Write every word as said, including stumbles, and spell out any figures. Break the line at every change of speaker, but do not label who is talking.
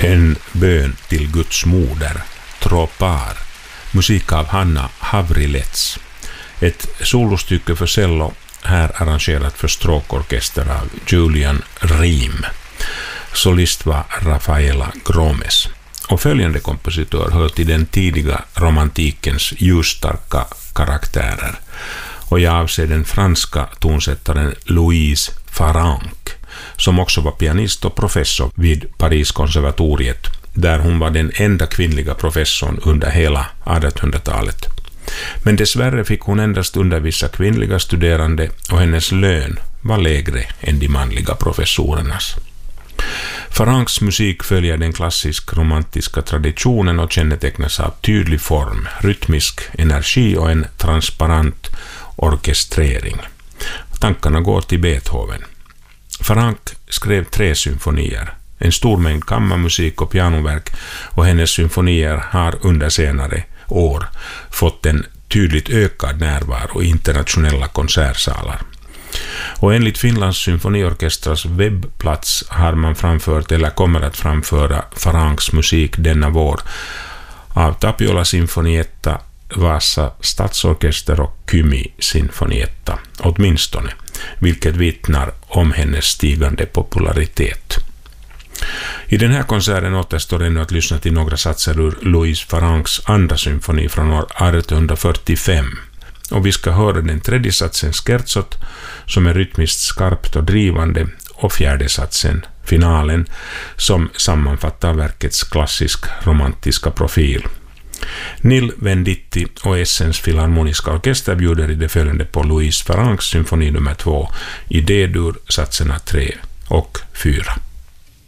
En bön till Guds moder, Tropar, musik av Hanna Havrilets. Ett solostycke för cello, här arrangerat för stråkorkester av Julian Riem. Solist var Rafaela Gromes. Och följande kompositör hör till den tidiga romantikens ljusstarka karaktärer. Och jag avser den franska tonsättaren Louise Farrenc, som också var pianist och professor vid Pariskonservatoriet, där hon var den enda kvinnliga professorn under hela artonhundratalet. Men dessvärre fick hon endast undervisa kvinnliga studerande och hennes lön var lägre än de manliga professorernas. Farrencs musik följer den klassisk romantiska traditionen och kännetecknas av tydlig form, rytmisk energi och en transparent orkestrering. Tankarna går till Beethoven. Farrenc skrev tre symfonier, en stor mängd kammarmusik och pianoverk, och hennes symfonier har under senare år fått en tydligt ökad närvaro i internationella konsertsalar. Och enligt Finlands symfoniorkestras webbplats har man framfört eller kommer att framföra Farrencs musik denna vår av Tapiola Sinfonietta, Vasa Stadsorkester och Kymi Sinfonietta, åtminstone, vilket vittnar om hennes stigande popularitet. I den här konserten återstår ännu att lyssna till några satser ur Louise Farrencs andra symfoni från år artonhundrafyrtiofem. Och vi ska höra den tredje satsen Scherzot, som är rytmiskt skarpt och drivande, och fjärde satsen, finalen, som sammanfattar verkets klassisk romantiska profil. Nil Venditti och Essens Filharmoniska Orkester bjuder i det följande på Louise Farrencs symfoni nummer två i D-dur, satserna tre och fyra.